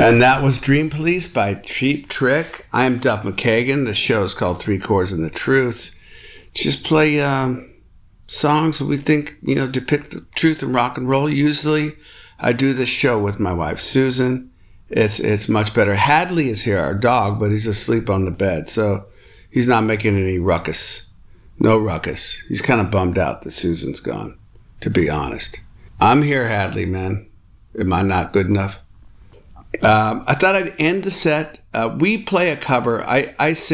And that was Dream Police by Cheap Trick. I'm Duff McKagan. The show is called Three Chords and the Truth. Just play songs that we think, depict the truth in rock and roll. Usually I do this show with my wife, Susan. It's much better. Hadley is here, our dog, but he's asleep on the bed, so he's not making any ruckus. No ruckus. He's kind of bummed out that Susan's gone, to be honest. I'm here, Hadley, man. Am I not good enough? I thought I'd end the set. We play a cover. I